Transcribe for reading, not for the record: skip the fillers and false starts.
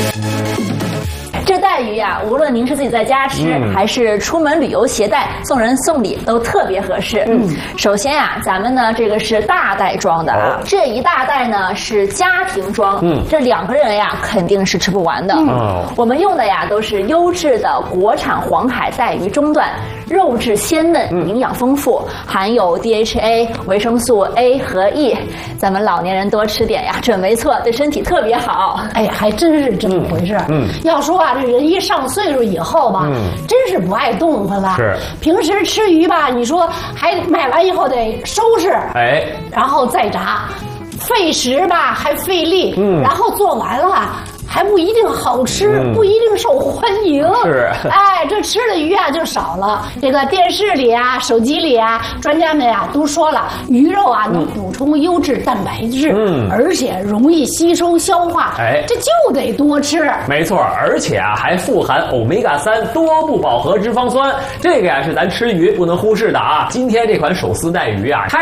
这带鱼呀，无论您是自己在家吃，还是出门旅游携带，送人送礼都特别合适。首先呀，咱们呢这个是大袋装的啊，这一大袋呢是家庭装，这2个人呀肯定是吃不完的。我们用的呀都是优质的国产黄海带鱼中段，肉质鲜嫩，营养丰富，含有 DHA、维生素 A 和 E， 咱们老年人多吃点呀，准没错，对身体特别好。 哎，还真是这么回事。要说啊，这人一上岁数以后吧，真是不爱动弹了。是，平时吃鱼吧，你说还买完以后得收拾，然后再炸，费时吧，还费力，然后做完了。还不一定好吃，不一定受欢迎。是，哎，这吃的鱼啊就少了。这个电视里啊、手机里啊，专家们呀都说了，鱼肉啊能补充优质蛋白质，而且容易吸收消化。这就得多吃。 没错，而且啊还富含欧米伽3多不饱和脂肪酸，这个呀是咱吃鱼不能忽视的啊。今天这款手撕带鱼啊。